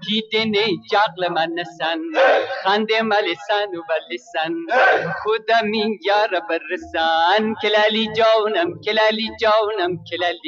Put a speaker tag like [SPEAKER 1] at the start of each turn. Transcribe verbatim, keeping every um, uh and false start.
[SPEAKER 1] دیده نی جقل من نسن خنده ملسن و بلسن خودم این یار برسن کلالی جانم کلالی جانم کلالی